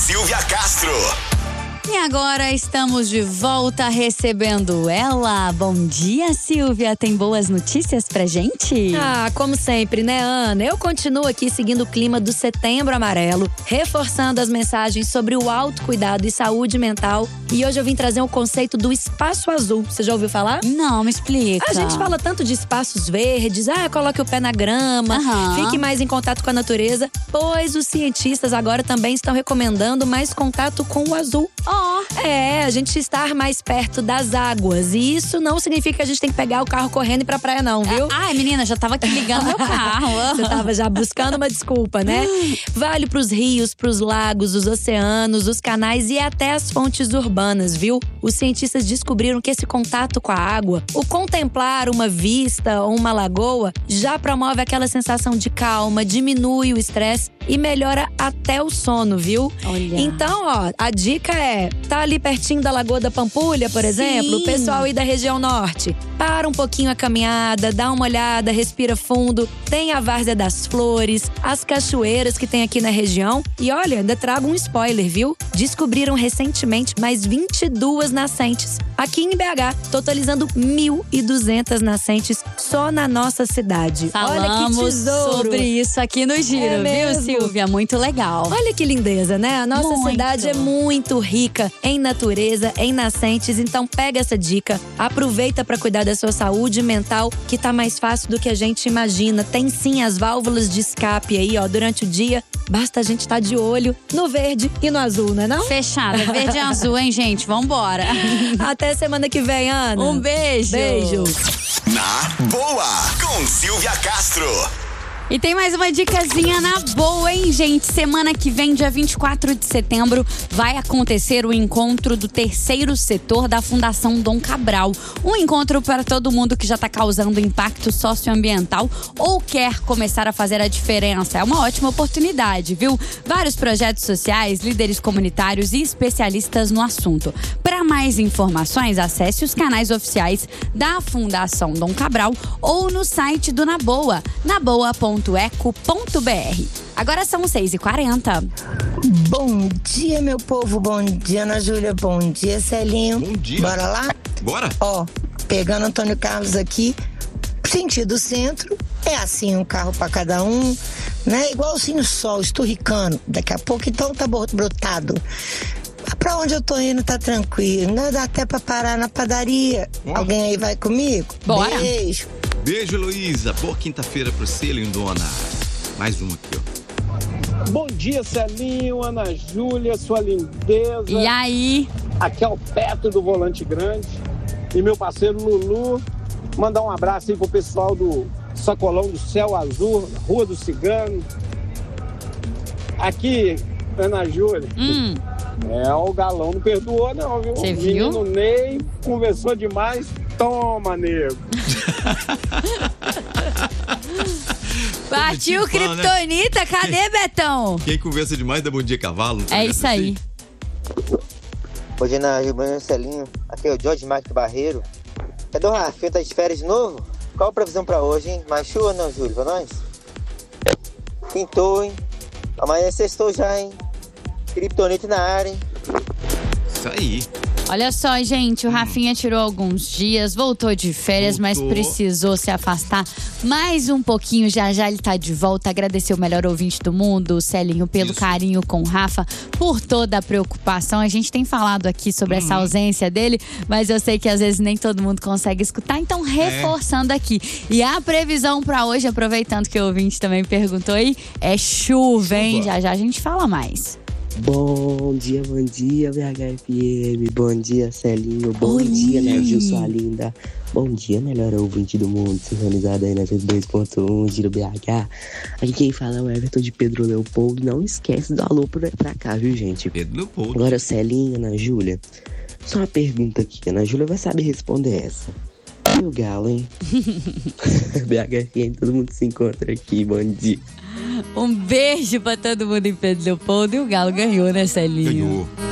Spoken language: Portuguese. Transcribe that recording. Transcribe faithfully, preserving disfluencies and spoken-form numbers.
Silvia Castro. E agora estamos de volta recebendo ela. Bom dia, Silvia. Tem boas notícias pra gente? Ah, como sempre, né, Ana? Eu continuo aqui seguindo o clima do Setembro Amarelo, reforçando as mensagens sobre o autocuidado e saúde mental. E hoje eu vim trazer um conceito do espaço azul. Você já ouviu falar? Não, me explica. A gente fala tanto de espaços verdes, ah, coloque o pé na grama, Aham. fique mais em contato com a natureza, pois os cientistas agora também estão recomendando mais contato com o azul. Ó, É, a gente estar mais perto das águas. E isso não significa que a gente tem que pegar o carro correndo e ir pra praia, não, viu? ai, menina, já tava aqui ligando meu carro. Você tava já buscando uma desculpa, né? Vale pros rios, pros lagos, os oceanos, os canais e até as fontes urbanas, viu? Os cientistas descobriram que esse contato com a água, o contemplar uma vista ou uma lagoa, já promove aquela sensação de calma, diminui o estresse e melhora até o sono, viu? Olha. Então, ó, a dica é, tá ali pertinho da Lagoa da Pampulha, por exemplo, o pessoal aí da região norte, para um pouquinho a caminhada, dá uma olhada, respira fundo, tem a Várzea das Flores, as cachoeiras que tem aqui na região. E olha, ainda trago um spoiler, viu? Descobriram recentemente mais vinte e duas nascentes aqui em B H, totalizando mil e duzentas nascentes só na nossa cidade. Olha que Falamos tesouro! sobre isso aqui no Giro, É viu, mesmo? Silvia? Muito legal. Olha que lindeza, né? A nossa Muito. cidade é muito rica em natureza, em nascentes. Então pega essa dica, aproveita para cuidar da sua saúde mental, que tá mais fácil do que a gente imagina. Tem sim as válvulas de escape aí, ó, durante o dia. Basta a gente estar de olho no verde e no azul, não é não? Fechada, verde e azul, hein, gente? Vambora. Até semana que vem, Ana. Um beijo. Beijo. Na boa, com Silvia Castro. E tem mais uma dicasinha na boa, hein, gente? Semana que vem, dia vinte e quatro de setembro, vai acontecer o encontro do terceiro setor da Fundação Dom Cabral. Um encontro para todo mundo que já está causando impacto socioambiental ou quer começar a fazer a diferença. É uma ótima oportunidade, viu? Vários projetos sociais, líderes comunitários e especialistas no assunto. Para mais informações, acesse os canais oficiais da Fundação Dom Cabral ou no site do Naboa, naboa ponto eco ponto br. Agora são seis e quarenta. Bom dia, meu povo. Bom dia, Ana Júlia. Bom dia, Celinho. Bom dia. Bora lá? Bora? Ó, pegando Antônio Carlos aqui, sentido centro, é assim, um carro pra cada um, né? Igualzinho o sol, esturricando. Daqui a pouco, então, tá brotado. Pra onde eu tô indo, tá tranquilo. Não dá até pra parar na padaria. Oh. Alguém aí vai comigo? Bora. Beijo. Beijo, Heloísa. Boa quinta-feira pro você, lindona. Mais uma aqui, ó. Bom dia, Celinho, Ana Júlia, sua lindeza. E aí? Aqui é o Petro do Volante Grande e meu parceiro Lulu. Mandar um abraço aí pro pessoal do Sacolão do Céu Azul, Rua do Cigano. Aqui, Ana Júlia. Hum. É, o galão não perdoou não, viu? Você o viu? menino Ney conversou demais. Toma, nego. Partiu Muito bom, né? Kryptonita, cadê, Betão? Quem conversa demais dá bom dia, cavalo. É isso aí. Bom dia, Ana Júlia, Celinho. Aqui é o George Marques Barreiro. Cadê o Rafinha? Tá de férias de novo? Qual a previsão pra hoje, hein? Mais chuva ou não, Júlio? Pra nós? Pintou, hein? Amanhã é sextou já, hein? Kryptonita na área, hein? Isso aí. Olha só, gente, o Rafinha tirou alguns dias, voltou de férias, Voltou. mas precisou se afastar mais um pouquinho. Já já ele tá de volta. Agradecer o melhor ouvinte do mundo, o Celinho, pelo Isso. carinho com o Rafa, por toda a preocupação. A gente tem falado aqui sobre essa Uhum. ausência dele, mas eu sei que às vezes nem todo mundo consegue escutar, então reforçando aqui. E a previsão pra hoje, aproveitando que o ouvinte também perguntou aí, é chuva, hein? Chuva. Já já a gente fala mais. Bom dia, bom dia, B H F M. Bom dia, Celinho. Bom Oi. dia, né, Gil, sua linda. Bom dia, melhor ouvinte do mundo, sintonizado aí na cento e dois ponto um, Giro B H. Aqui quem fala é o Everton de Pedro Leopoldo. Não esquece do alô pra, pra cá, viu, gente? Pedro Leopoldo. Agora, Celinho, Ana Júlia. Só uma pergunta aqui, Ana Júlia vai saber responder essa. E o galo, hein? B H F M, todo mundo se encontra aqui. Bom dia. Um beijo pra todo mundo em Pedro Leopoldo. E o Galo ganhou, né, Celinho? Ganhou.